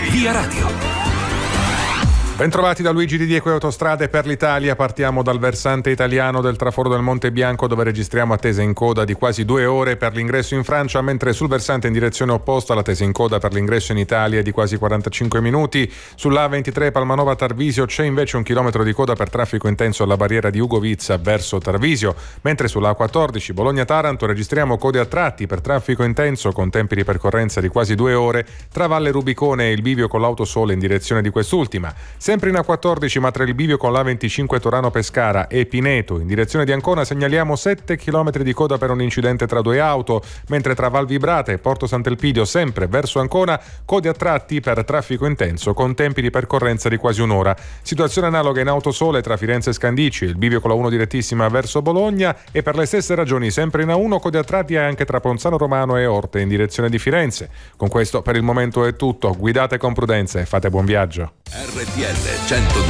Via Radio. Bentrovati da Luigi Di Diego e Autostrade per l'Italia. Partiamo dal versante italiano del traforo del Monte Bianco, dove registriamo attesa in coda di quasi 2 ore per l'ingresso in Francia, mentre sul versante in direzione opposta l'attesa in coda per l'ingresso in Italia è di quasi 45 minuti. Sulla A23 Palmanova Tarvisio c'è invece 1 chilometro di coda per traffico intenso alla barriera di Ugovizza verso Tarvisio, mentre sulla A14 Bologna-Taranto registriamo code a tratti per traffico intenso con tempi di percorrenza di quasi 2 ore tra Valle Rubicone e il bivio con l'Autosole in direzione di quest'ultima. Sempre in A14, ma tra il bivio con l'A25 Torano-Pescara e Pineto in direzione di Ancona segnaliamo 7 km di coda per un incidente tra 2 auto, mentre tra Val Vibrata e Porto Sant'Elpidio, sempre verso Ancona, code a tratti per traffico intenso con tempi di percorrenza di quasi un'ora. Situazione analoga in Autosole tra Firenze e Scandicci, il bivio con la 1 direttissima verso Bologna, e per le stesse ragioni sempre in A1 code a tratti anche tra Ponzano Romano e Orte in direzione di Firenze. Con questo per il momento è tutto, guidate con prudenza e fate buon viaggio. RTL 102.